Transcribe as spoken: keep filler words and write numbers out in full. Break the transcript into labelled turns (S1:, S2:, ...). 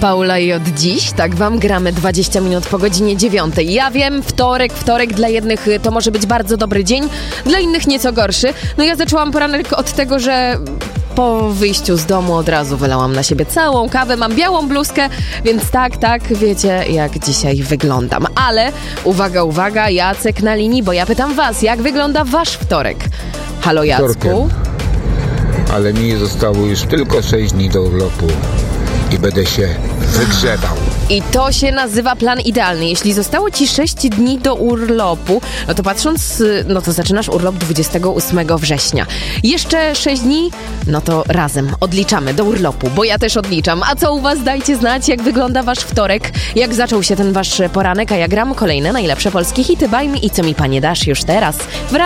S1: Paula i od dziś, tak wam gramy dwadzieścia minut po godzinie dziewiątej. Ja wiem, wtorek, wtorek dla jednych to może być bardzo dobry dzień, dla innych nieco gorszy. No ja zaczęłam poranek od tego, że po wyjściu z domu od razu wylałam na siebie całą kawę, mam białą bluzkę, więc tak, tak, wiecie jak dzisiaj wyglądam. Ale uwaga, uwaga, Jacek na linii, bo ja pytam was, jak wygląda wasz wtorek? Halo Jacku?
S2: Wtorkiem. Ale mi zostało już tylko sześć dni do urlopu i będę się wygrzebał.
S1: I to się nazywa plan idealny. Jeśli zostało ci sześć dni do urlopu, no to patrząc, no to zaczynasz urlop dwudziestego ósmego września. Jeszcze sześć dni, no to razem odliczamy do urlopu, bo ja też odliczam. A co u was? Dajcie znać, jak wygląda wasz wtorek, jak zaczął się ten wasz poranek, a ja gram kolejne najlepsze polskie hity. Baj mi i co mi panie dasz już teraz.